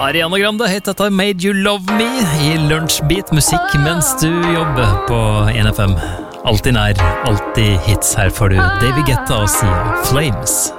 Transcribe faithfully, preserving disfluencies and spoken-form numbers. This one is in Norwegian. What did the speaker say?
Ariana Grande heter dette Made You Love Me i Lunsjbeat musikk mens du jobber på N F M. Alltid nær, alltid hits. Her får du David Guetta og Sia Flames.